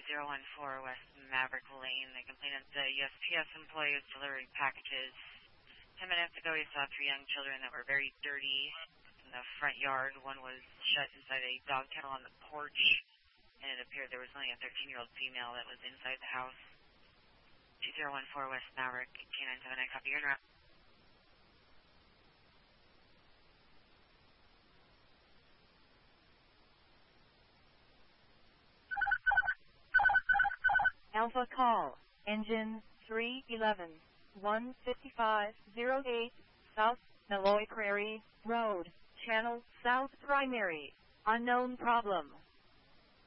2014 West Maverick Lane. The complainant, the USPS employee, was delivering packages. 10 minutes ago, he saw 3 young children that were very dirty in the front yard. One was shut inside a dog kennel on the porch, and it appeared there was only a 13-year-old female that was inside the house. 2014 West Maverick, K979, copy, you're en route. Alpha call, engine 311, 15508, South Malloy Prairie Road, Channel South Primary, unknown problem.